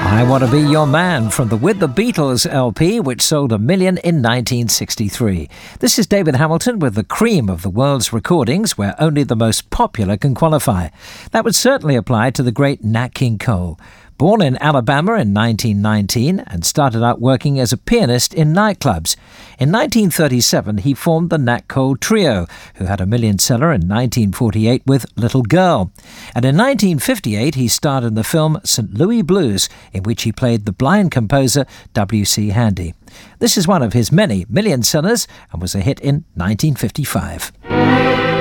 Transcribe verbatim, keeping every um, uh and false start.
I Want to Be Your Man from the With the Beatles L P, which sold a million in nineteen sixty-three. This is David Hamilton with the cream of the world's recordings, where only the most popular can qualify. That would certainly apply to the great Nat King Cole. Born in Alabama in nineteen nineteen and started out working as a pianist in nightclubs. In nineteen thirty-seven, he formed the Nat Cole Trio, who had a million seller in nineteen forty-eight with Little Girl. And in nineteen fifty-eight, he starred in the film Saint Louis Blues, in which he played the blind composer W C Handy. This is one of his many million sellers and was a hit in nineteen fifty-five.